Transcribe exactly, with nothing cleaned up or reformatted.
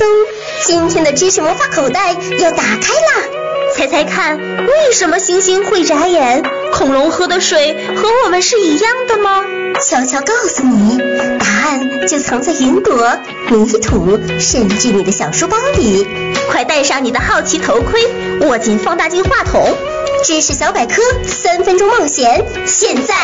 咚，今天的知识魔法口袋要打开啦！猜猜看，为什么猩猩会眨眼？恐龙喝的水和我们是一样的吗？悄悄告诉你，答案就藏在云朵、泥土，甚至你的小书包里。快戴上你的好奇头盔，握紧放大镜话筒，知识小百科，三分钟冒险，现在